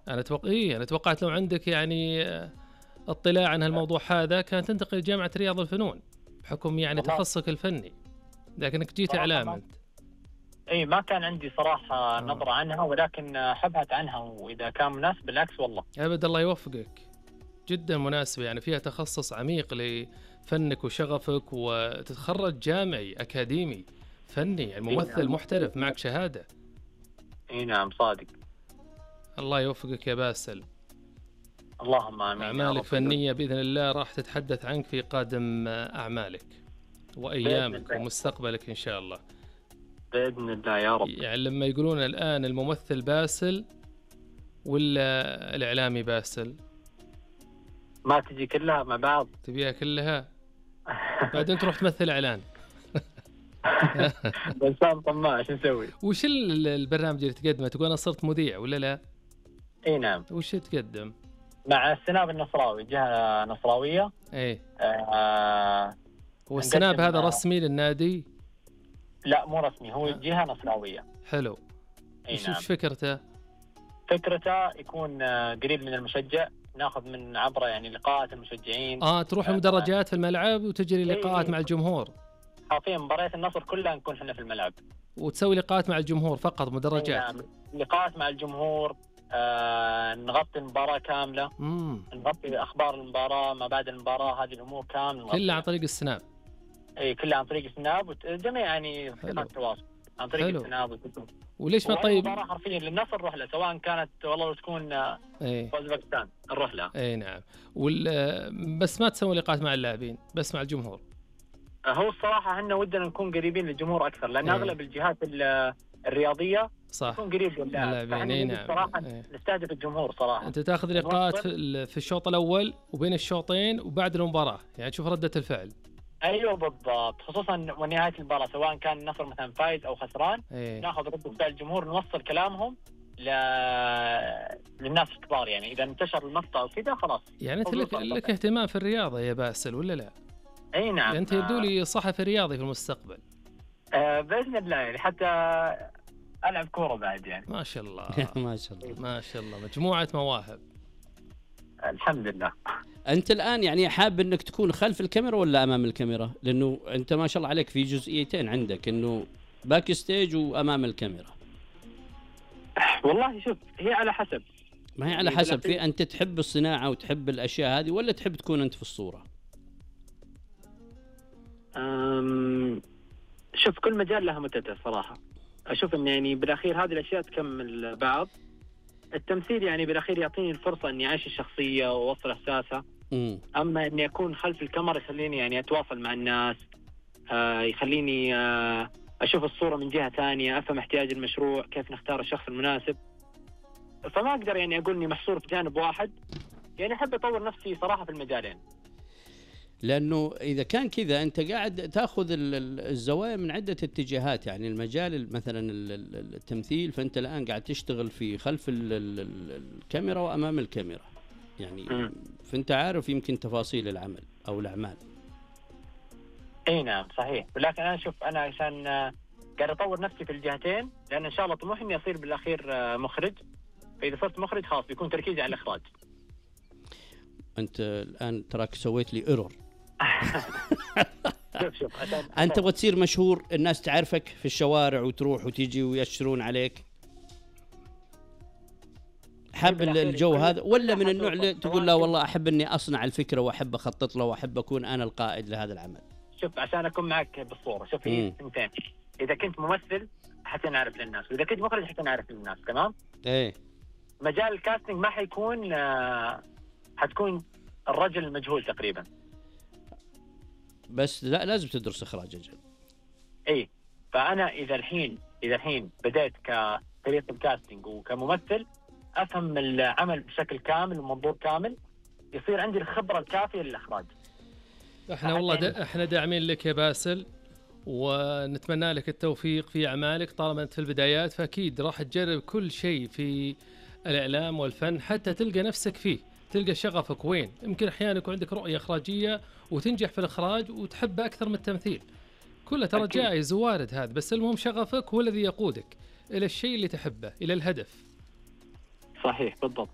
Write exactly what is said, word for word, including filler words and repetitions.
أنا أتوقع إيه أنا توقعت لو عندك يعني اطلاع عن هالموضوع هذا كان تنتقل لجامعة رياض الفنون بحكم يعني والله تخصصك الفني، لكنك جيت صراحة إعلام ما أنت. اي ما كان عندي صراحة آه. نظرة عنها، ولكن حبهت عنها، وإذا كان مناسب بالعكس والله. أبد الله يوفقك، جدا مناسبة، يعني فيها تخصص عميق لفنك وشغفك، وتتخرج جامعي أكاديمي فني، يعني اي ممثل نعم. محترف معك شهادة. اي نعم صادق. الله يوفقك يا باسل. اللهم امين يا أعمالك رب. فنية بإذن الله راح تتحدث عنك في قادم أعمالك بإذن وأيامك الله. ومستقبلك إن شاء الله. بإذن الله يا رب. يعني لما يقولون الآن الممثل باسل ولا الإعلامي باسل؟ ما تجي كلها مع بعض. تبيها كلها؟ بعدين تروح تمثل إعلان. إنسان طماع، شو نسوي؟ وش ال- البرنامج اللي تقدمه؟ تقول أنا صرت مذيع ولا لا؟ اي نعم. وش تقدم؟ مع السناب النصراوي، جهة نصراوية. ايه. آه هو السناب نقدم- هذا رسمي للنادي؟ لا مو رسمي، هو آه. جهة نصراوية. حلو. اي وش نعم. وش فكرته؟ فكرته يكون آه، قريب من المشجع، ناخذ من عبره يعني لقاءات المشجعين. اه تروح المدرجات في الملعب وتجري لقاءات إيه. مع الجمهور، حرفيا مباريات النصر كلها نكون احنا في الملعب. وتسوي لقاءات مع الجمهور فقط أي مدرجات؟ نعم. لقاءات مع الجمهور. آه نغطي المباراة كاملة. امم نغطي اخبار المباراة، ما بعد المباراة، هذه الامور كاملة كله عن طريق السناب. اي كلها عن طريق سناب وجميع يعني وسائل التواصل عن طريق حلو. السناب والتلفزيون. وليش ما وأي طيب؟ مباراة حرفيا للنصر نروح لها، سواء كانت والله تكون آه، ايه اوزبكستان نروح لها. ايه نعم. وال بس ما تسوي لقاءات مع اللاعبين، بس مع الجمهور. آه، هو الصراحة احنا ودنا نكون قريبين للجمهور اكثر، لان إيه. اغلب الجهات ال- الرياضية صح. يكون قريب للاعب، اللاعبين، فاحنا إيه نبي نعم. صراحة إيه. نستهدف الجمهور صراحة. انت تاخذ لقاءات في ال- في الشوط الاول وبين الشوطين وبعد المباراة، يعني تشوف ردة الفعل. ايوه بالضبط، خصوصا ونهاية المباراة سواء كان النصر مثلا فايز او خسران. ايه. ناخذ ردة فعل الجمهور، نوصل كلامهم ل... للناس الكبار، يعني اذا انتشر المقطع وكذا خلاص. يعني انت حضور لك, صار لك طبعاً. اهتمام في الرياضة يا باسل ولا لا؟ اي نعم. يعني انت يبدو لي صحفي رياضي في المستقبل. آه باذن الله، يعني حتى العب كورة بعد يعني. ما شاء الله. ما شاء الله. ما شاء الله، مجموعة مواهب. الحمد لله. انت الان يعني حاب انك تكون خلف الكاميرا ولا امام الكاميرا؟ لانه انت ما شاء الله عليك في جزئيتين عندك، انه باك ستيج وامام الكاميرا. والله شوف، هي على حسب. ما هي على حسب، في انت تحب الصناعه وتحب الاشياء هذه ولا تحب تكون انت في الصوره؟ أم شوف، كل مجال له متعته صراحة. أشوف إن يعني بالأخير هذه الأشياء تكمل بعض. التمثيل يعني بالأخير يعطيني الفرصة إني أعيش الشخصية وأوصل إحساسها. امم أما إني أكون خلف الكاميرا يخليني يعني أتواصل مع الناس. آه يخليني آه أشوف الصورة من جهة ثانية، أفهم احتياج المشروع، كيف نختار الشخص المناسب. فما أقدر يعني أقول إني محصور في جانب واحد. يعني أحب أطور نفسي صراحة في المجالين. لانه اذا كان كذا انت قاعد تاخذ ال- ال- الزوايا من عده اتجاهات، يعني المجال ال- مثلا ال- ال- التمثيل، فانت الان قاعد تشتغل في خلف ال- ال- ال- الكاميرا وامام الكاميرا، يعني م. فانت عارف يمكن تفاصيل العمل او الاعمال. اي نعم صحيح، ولكن انا اشوف انا عشان آه، قاعد اطور نفسي في الجهتين، لان ان شاء الله طموحي اني اصير بالاخير آه، مخرج. فاذا صرت مخرج خلاص بيكون تركيزي على الاخراج. انت الان تراك سويت لي ايرور. شوف شوف عشان انت تبغى تصير مشهور، الناس تعرفك في الشوارع وتروح وتيجي ويشترون عليك، حاب بالأخير الجو يكون- هذا ولا من حتى النوع اللي سواء تقول لا كنت- والله احب اني اصنع الفكره واحب اخطط له واحب اكون انا القائد لهذا العمل؟ شوف عشان اكون معك بالصوره، شوف هي مم. سنتين. اذا كنت ممثل حتنعرف للناس، واذا كنت مخرج حتنعرف للناس، تمام؟ ايه مجال الكاستنج ما حيكون آه، حتكون الرجل المجهول تقريبا. بس لا لازم تدرس اخراج اجل. اي فانا اذا الحين اذا الحين بديت كطريقه الكاستنج وكممثل، افهم العمل بشكل كامل ومنظور كامل، يصير عندي الخبره الكافيه للاخراج. احنا والله دا احنا داعمين لك يا باسل، ونتمنى لك التوفيق في اعمالك طالما انت في البدايات، فاكيد راح تجرب كل شيء في الاعلام والفن حتى تلقى نفسك فيه، تلقى شغفك وين. يمكن احيانا يكون عندك رؤيه اخراجيه وتنجح في الاخراج وتحبه اكثر من التمثيل، كله ترى أكيد. جائز ووارد هذا، بس المهم شغفك هو الذي يقودك الى الشيء اللي تحبه، الى الهدف. صحيح بالضبط.